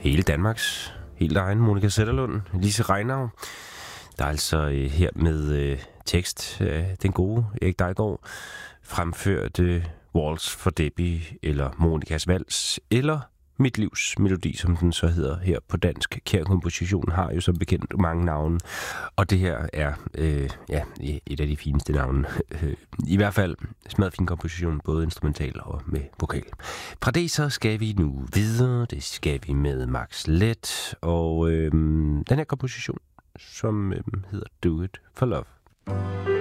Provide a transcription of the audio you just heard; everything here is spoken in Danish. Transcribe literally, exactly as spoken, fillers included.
hele Danmarks helt egen Monica Zetterlund, Lise Reinau, der er altså øh, her med øh, tekst af den gode Erik Dejgaard fremførte Waltz for Debbie, eller Monikas Vals, eller Mit livs melodi, som den så hedder her på dansk. Kjær Komposition har jo som bekendt mange navne, og det her er øh, ja, et af de fineste navne. I hvert fald smadret fin komposition, både instrumental og med vokal. Fra det så skal vi nu videre. Det skal vi med Max Leth, og øh, den her komposition, som øh, hedder Do It For Love.